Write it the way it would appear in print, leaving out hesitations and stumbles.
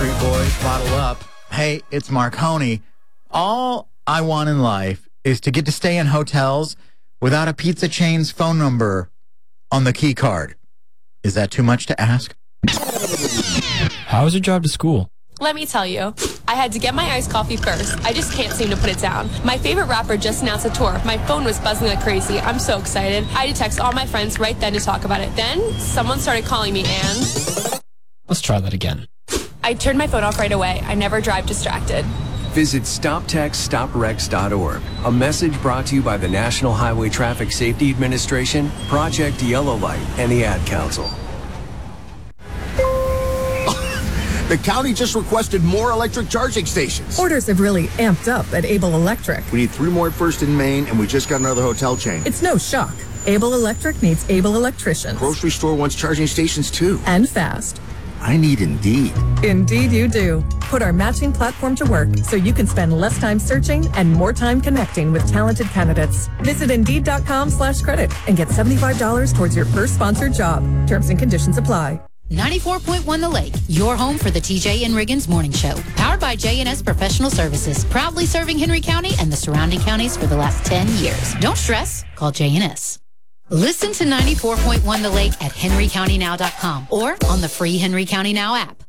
Backstreet Boys, Bottle Up. Hey, it's Marconi. All I want in life is to get to stay in hotels without a pizza chain's phone number on the key card. Is that too much to ask? How was your drive to school? Let me tell you, I had to get my iced coffee first. I just can't seem to put it down. My favorite rapper just announced a tour. My phone was buzzing like crazy. I'm so excited. I had to text all my friends right then to talk about it. Then someone started calling me and... Let's try that again. I turned my phone off right away. I never drive distracted. Visit StopTextStopWrecks.org. A message brought to you by the National Highway Traffic Safety Administration, Project Yellow Light, and the Ad Council. The county just requested more electric charging stations. Orders have really amped up at Able Electric. We need 3 more at First in Maine, and we just got another hotel chain. It's no shock. Able Electric needs able electricians. Grocery store wants charging stations, too. And fast. I need Indeed. Indeed you do. Put our matching platform to work so you can spend less time searching and more time connecting with talented candidates. Visit Indeed.com/credit and get $75 towards your first sponsored job. Terms and conditions apply. 94.1 The Lake, your home for the TJ and Riggins Morning Show. Powered by J&S Professional Services, proudly serving Henry County and the surrounding counties for the last 10 years. Don't stress, call J&S. Listen to 94.1 The Lake at henrycountynow.com or on the free Henry County Now app.